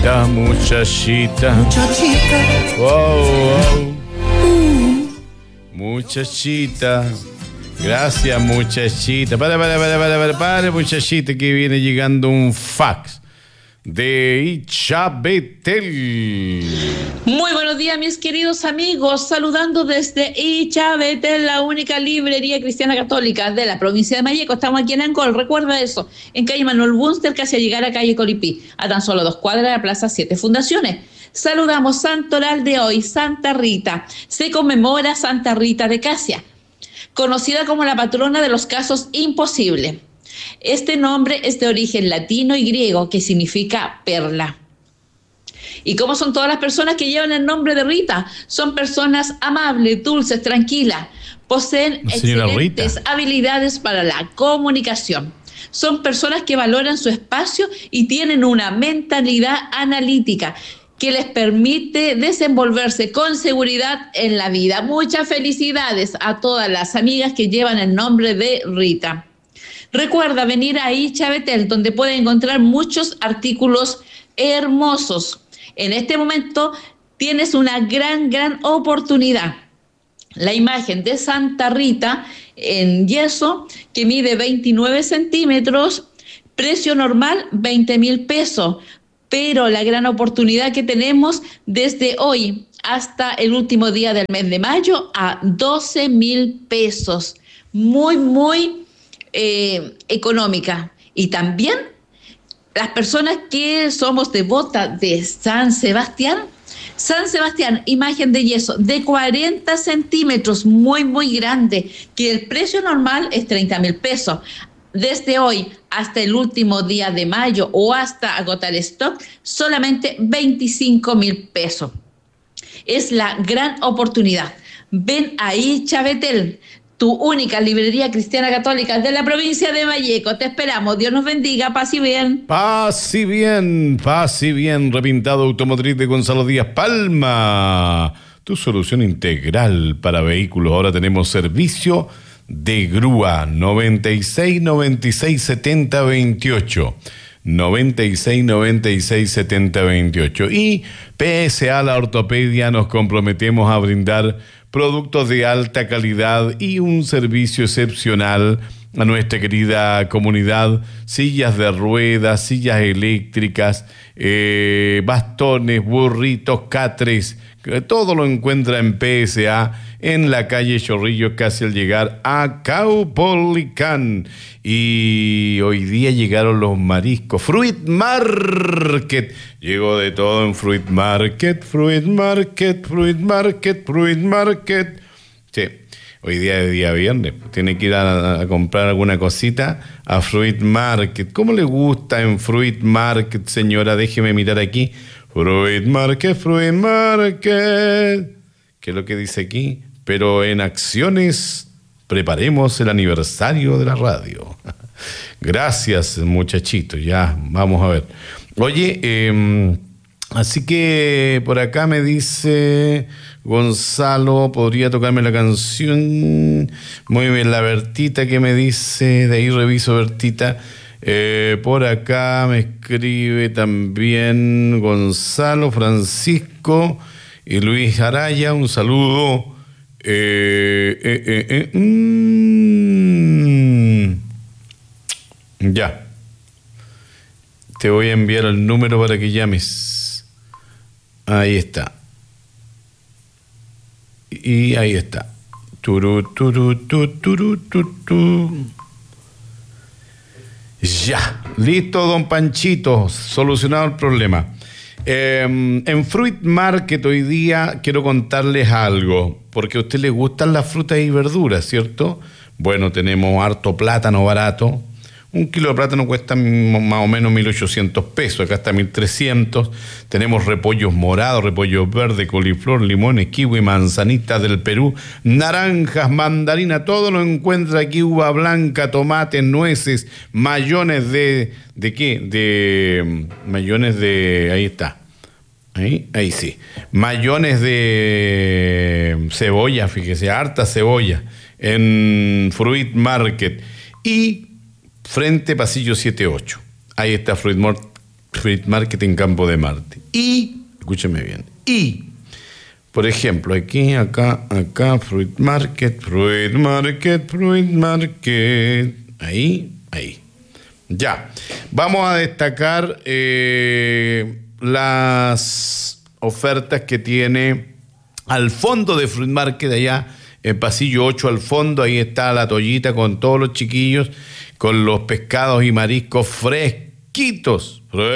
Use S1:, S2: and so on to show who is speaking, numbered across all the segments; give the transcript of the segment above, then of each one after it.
S1: La muchachita.
S2: Muchachita.
S1: Wow, wow. Muchachita. Gracias, muchachita. Para, muchachita, que viene llegando un fax de Ichabetel.
S3: Muy buenos días, mis queridos amigos, saludando desde Ichabetel, la única librería cristiana católica de la provincia de Malleco. Estamos aquí en Angol, recuerda eso, en calle Manuel Bunster, casi a llegar a calle Colipí, a tan solo 2 cuadras de la Plaza 7 Fundaciones. Saludamos santoral de hoy, Santa Rita. Se conmemora Santa Rita de Casia, conocida como la patrona de los casos imposibles. Este nombre es de origen latino y griego, que significa perla. ¿Y cómo son todas las personas que llevan el nombre de Rita? Son personas amables, dulces, tranquilas. Poseen excelentes habilidades para la comunicación. Son personas que valoran su espacio y tienen una mentalidad analítica que les permite desenvolverse con seguridad en la vida. Muchas felicidades a todas las amigas que llevan el nombre de Rita. Recuerda venir a Ichabetel, donde puede encontrar muchos artículos hermosos. En este momento tienes una gran oportunidad. La imagen de Santa Rita en yeso, que mide 29 centímetros, precio normal 20,000 pesos. Pero la gran oportunidad que tenemos desde hoy hasta el último día del mes de mayo a 12,000 pesos. Muy económica. Y también las personas que somos devotas de San Sebastián, imagen de yeso de 40 centímetros, muy grande, que el precio normal es 30,000 pesos. Desde hoy hasta el último día de mayo o hasta agotar stock, solamente 25,000 pesos. Es la gran oportunidad. Ven ahí, Chabetel, tu única librería cristiana católica de la provincia de Malleco. Te esperamos. Dios nos bendiga. Paz y bien.
S1: Paz y bien, paz y bien. Repintado automotriz de Gonzalo Díaz Palma. Tu solución integral para vehículos. Ahora tenemos servicio de grúa. 96 96 70 28. 96 96 70 28. Y PSA La Ortopedia, nos comprometemos a brindar productos de alta calidad y un servicio excepcional a nuestra querida comunidad. Sillas de ruedas, sillas eléctricas, bastones, burritos, catres, todo lo encuentra en PSA, en la calle Chorrillos, casi al llegar a Caupolicán. Y hoy día llegaron los mariscos. Fruit Market. Llegó de todo en Fruit Market. Sí, hoy día es día viernes. Tiene que ir a comprar alguna cosita a Fruit Market. ¿Cómo le gusta en Fruit Market, señora? Déjeme mirar aquí. Fruit Market. ¿Qué es lo que dice aquí? Pero en acciones, preparemos el aniversario de la radio. Gracias, muchachito. Ya, vamos a ver. Oye, así que por acá me dice Gonzalo, ¿podría tocarme la canción? Muy bien, la Bertita que me dice, de ahí reviso Bertita. Por acá me escribe también Gonzalo, Francisco y Luis Araya, un saludo. Ya. Te voy a enviar el número para que llames. Ahí está. Y ahí está. Ya. Listo, don Panchito. Solucionado el problema. En Fruit Market hoy día quiero contarles algo, porque a usted le gustan las frutas y verduras, ¿cierto? Bueno, tenemos harto plátano barato. Un kilo de plátano cuesta más o menos 1.800 pesos, acá está 1.300. Tenemos repollos morados, repollos verdes, coliflor, limones, kiwi, manzanitas del Perú, naranjas, mandarina, todo lo encuentra aquí, uva blanca, tomates, nueces, mayones de ¿qué? De mayones de, ahí está. Ahí sí. Mayones de cebolla, fíjese, harta cebolla en Fruit Market. Y frente pasillo 78. Ahí está Fruit Fruit Market en Campo de Marte. Y, escúcheme bien, por ejemplo, aquí, acá, Fruit Market. Ahí. Ya. Vamos a destacar las ofertas que tiene al fondo de Fruit Market, allá en Pasillo 8 al fondo. Ahí está la toallita con todos los chiquillos, con los pescados y mariscos fresquitos.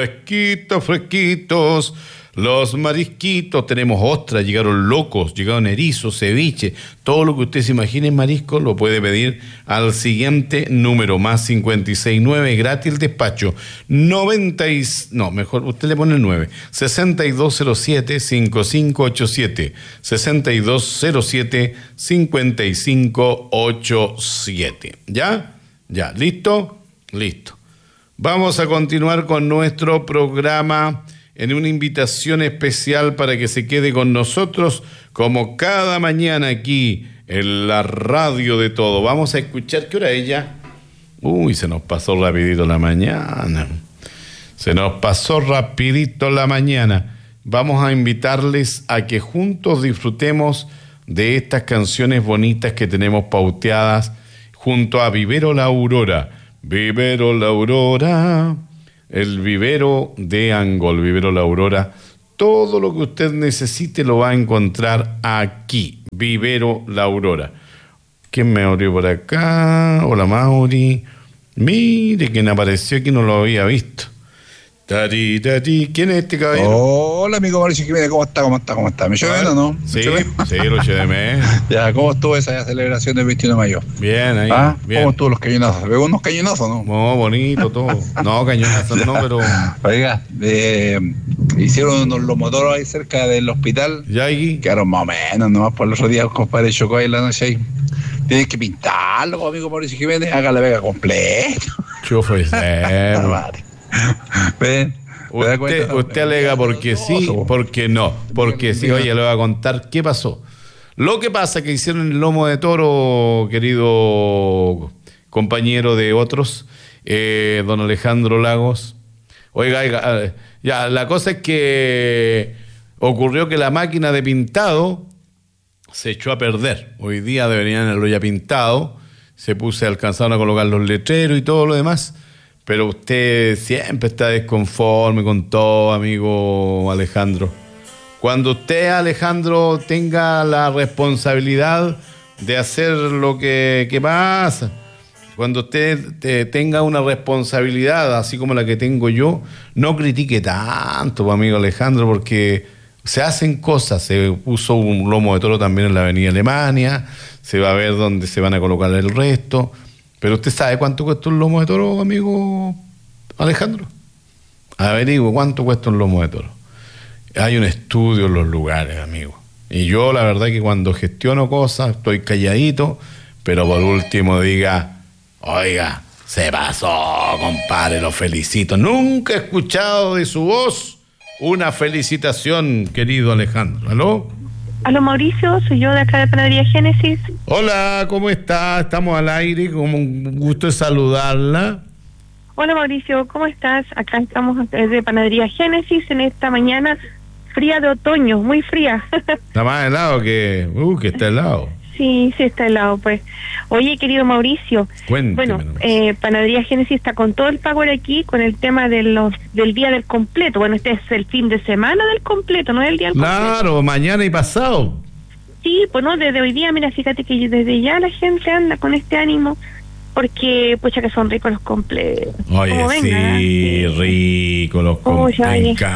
S1: Los marisquitos, tenemos ostras, llegaron locos, llegaron erizos, ceviche, todo lo que usted se imagine en marisco lo puede pedir al siguiente número, más 569, gratis el despacho, mejor usted le pone el 9, 6207-5587, 6207-5587, ¿ya? ¿Listo? Listo. Vamos a continuar con nuestro programa en una invitación especial para que se quede con nosotros como cada mañana aquí en la radio de todo. Vamos a escuchar, ¿qué hora es ya? Se nos pasó rapidito la mañana. Vamos a invitarles a que juntos disfrutemos de estas canciones bonitas que tenemos pauteadas junto a Vivero La Aurora. Vivero La Aurora, el vivero de Angol, Vivero La Aurora. Todo lo que usted necesite lo va a encontrar aquí, Vivero La Aurora. ¿Quién me abrió por acá? Hola, Mauri. Mire quién apareció aquí, no lo había visto. ¿Quién es este caballero?
S2: Hola, amigo Mauricio Jiménez, ¿cómo está? ¿Me echo de menos, no?
S1: Sí, lo eché de menos.
S2: Ya, ¿cómo estuvo esa celebración del 21 de mayo?
S1: Bien, ahí. Bien.
S2: ¿Cómo estuvo los cañonazos? ¿Veo unos cañonazos, no?
S1: No, bonito todo. No, cañonazos no, pero...
S2: Oiga, hicieron unos lomotoros ahí cerca del hospital.
S1: ¿Ya aquí?
S2: Quedaron más o menos, nomás por el otro día, compadre, chocó ahí en la noche ahí. Tienes que pintarlo, amigo Mauricio Jiménez, haga la vega completo. ¿Ven?
S1: Usted alega porque sí, porque no. Porque sí, oye, le voy a contar qué pasó. Lo que pasa es que hicieron el lomo de toro, querido compañero de otros, don Alejandro Lagos. Oiga, ya, la cosa es que ocurrió que la máquina de pintado se echó a perder. Hoy día deberían haberlo ya pintado. Alcanzaron a colocar los letreros y todo lo demás. Pero usted siempre está desconforme con todo, amigo Alejandro. Cuando usted, Alejandro, tenga la responsabilidad de hacer lo que pasa, cuando usted tenga una responsabilidad así como la que tengo yo, no critique tanto, amigo Alejandro, porque se hacen cosas. Se puso un lomo de toro también en la avenida Alemania, se va a ver dónde se van a colocar el resto. Pero usted sabe cuánto cuesta un lomo de toro, amigo Alejandro. Averigüe cuánto cuesta un lomo de toro. Hay un estudio en los lugares, amigo. Y yo la verdad que cuando gestiono cosas estoy calladito, pero por último diga, oiga, se pasó, compadre, lo felicito. Nunca he escuchado de su voz una felicitación, querido Alejandro. ¿Aló?
S4: Aló, Mauricio, soy yo de acá de Panadería Génesis.
S1: Hola, ¿cómo está? Estamos al aire, como un gusto de saludarla.
S4: Hola, Mauricio, ¿cómo estás? Acá estamos de Panadería Génesis en esta mañana fría de otoño, muy fría.
S1: Está más helado que está helado.
S4: Sí, está helado, pues. Oye, querido Mauricio,
S1: cuénteme.
S4: Bueno, Panadería Génesis está con todo el power aquí, con el tema del día del completo. Bueno, este es el fin de semana del completo, no es el día del completo.
S1: Claro, mañana y pasado.
S4: Sí, pues no, desde hoy día, mira, fíjate que desde ya la gente anda con este ánimo, porque, pucha, que son ricos los completos.
S1: Oye, sí, ricos los completos.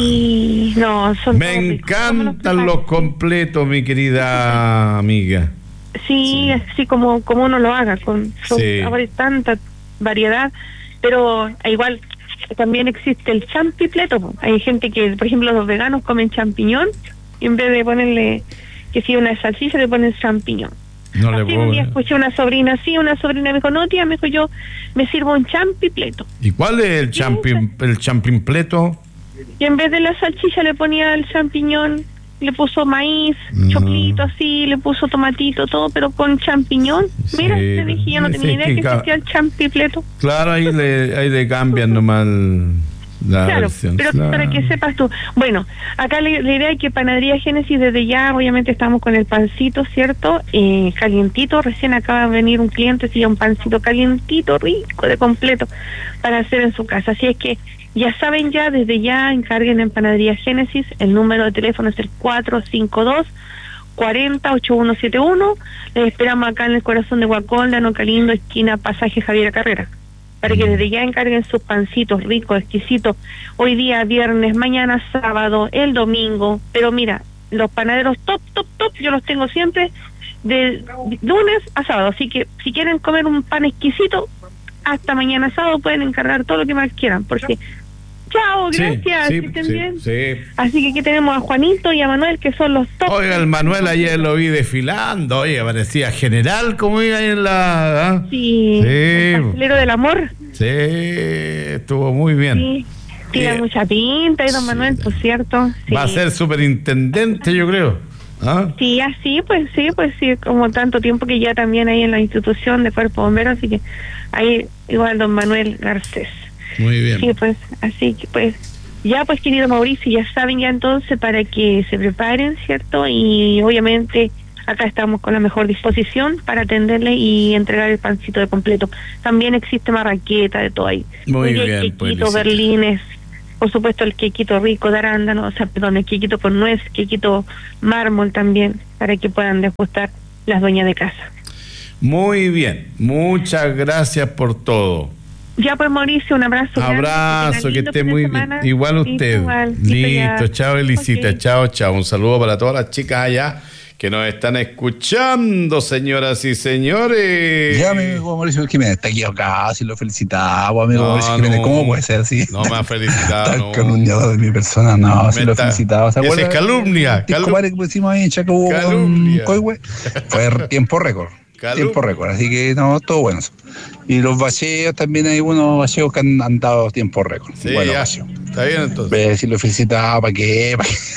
S4: Sí, no, son
S1: me encantan los completos, mi querida amiga.
S4: Sí, así como uno lo haga, ahora hay tanta variedad, pero igual también existe el champipleto. Hay gente que, por ejemplo, los veganos comen champiñón y en vez de ponerle que si una salchicha le ponen champiñón.
S1: No le puedo.
S4: Un día escuché una sobrina me dijo, no, tía, yo me sirvo un champipleto.
S1: ¿Y cuál es el champimpleto?
S4: Y en vez de la salchicha le ponía el champiñón, le puso maíz, choclito así, le puso tomatito, todo, pero con champiñón. Mira, te dije, yo no tenía idea que existía el champipleto.
S1: Claro, ahí le cambian nomás
S4: Claro, pero para que sepas tú. Bueno, acá la idea es que Panadería Génesis, desde ya, obviamente estamos con el pancito, ¿cierto? Calientito, recién acaba de venir un cliente, sí, un pancito calientito, rico, de completo, para hacer en su casa. Así es que ya saben, ya, desde ya, encarguen en Panadería Génesis. El número de teléfono es el 452-40-8171. Les esperamos acá en el corazón de Guacolda, Nocalindo, esquina Pasaje Javier Carrera, para que desde ya encarguen sus pancitos ricos, exquisitos, hoy día viernes, mañana sábado, el domingo. Pero mira, los panaderos top, yo los tengo siempre de lunes a sábado, así que si quieren comer un pan exquisito, hasta mañana sábado pueden encargar todo lo que más quieran, porque... Chao, gracias, que estén bien. Sí. Así que aquí tenemos a Juanito y a Manuel, que son los top.
S1: Oiga, el Manuel ayer lo vi desfilando, oye, parecía general como iba ahí en la...
S4: Sí, el pastelero del amor.
S1: Sí, estuvo muy bien.
S4: Sí, tiene mucha pinta, y don Manuel, por cierto. Sí.
S1: Va a ser superintendente, yo creo.
S4: Sí, así, pues sí, como tanto tiempo que ya también ahí en la institución de Cuerpo Bombero, así que ahí igual don Manuel Garcés.
S1: Muy bien.
S4: Sí, pues, así que pues, ya pues, querido Mauricio, ya saben ya entonces para que se preparen, ¿cierto? Y obviamente acá estamos con la mejor disposición para atenderle y entregar el pancito de completo. También existe marraqueta, de todo ahí.
S1: Muy bien,
S4: quequito, berlines, por supuesto el quequito rico de arándano, el quequito con nuez, quequito mármol también, para que puedan degustar las dueñas de casa.
S1: Muy bien, muchas gracias por todo.
S4: Ya pues, Mauricio, un abrazo.
S1: Abrazo, que esté muy bien. Igual usted. Listo, chao, Elisita. Okay. Chao. Un saludo para todas las chicas allá que nos están escuchando, señoras y señores.
S2: Ya, mi amigo Mauricio Jiménez, está equivocado, si lo felicitaba, amigo Mauricio Jiménez. ¿Cómo puede ser así?
S1: No me ha felicitado.
S2: Está calumniador de mi persona, no, si lo felicitaba.
S1: Esa es calumnia.
S2: Compadre que pusimos ahí en Chaco, Coihue, fue tiempo récord. Tiempo récord, así que no, todo bueno. Y los vacheos también hay unos vacheos que han dado tiempo récord.
S1: Sí, bueno, vacheo. Está bien entonces.
S2: Si lo felicitaba, ¿para qué?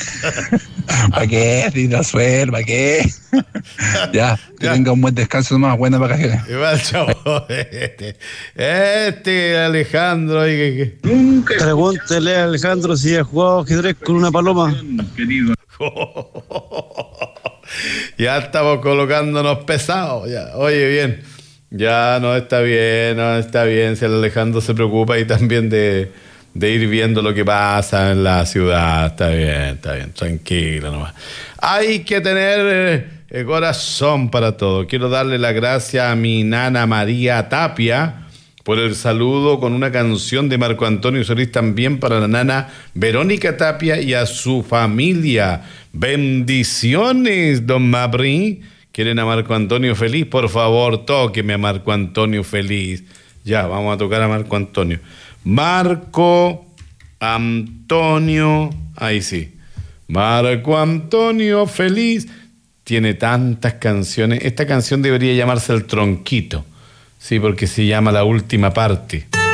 S2: ¿Para qué? Tira suerte, ¿para qué? Ya, que tenga un buen descanso, más buenas vacaciones.
S1: Igual, chavo. Alejandro.
S5: Pregúntele a Alejandro si ha jugado ajedrez con una paloma.
S1: Ya estamos colocándonos pesados. Ya. Oye, bien. Ya no está bien. Si el Alejandro se preocupa y también de ir viendo lo que pasa en la ciudad. Está bien. Tranquilo nomás. Hay que tener corazón para todo. Quiero darle las gracias a mi nana María Tapia por el saludo con una canción de Marco Antonio Solís, también para la nana Verónica Tapia y a su familia. Bendiciones, don Mabri. ¿Quieren a Marco Antonio Feliz? Por favor, tóqueme a Marco Antonio Feliz. Ya, vamos a tocar a Marco Antonio. Marco Antonio, ahí sí. Marco Antonio Feliz. Tiene tantas canciones. Esta canción debería llamarse El Tronquito. Sí, porque se llama La Última Parte.